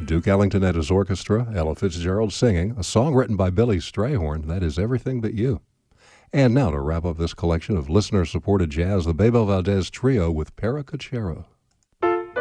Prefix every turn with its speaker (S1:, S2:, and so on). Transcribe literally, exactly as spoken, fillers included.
S1: Duke Ellington and his orchestra, Ella Fitzgerald singing, a song written by Billy Strayhorn, that is Everything But You. And now to wrap up this collection of listener-supported jazz, the Bebel Valdez Trio with Paracachero.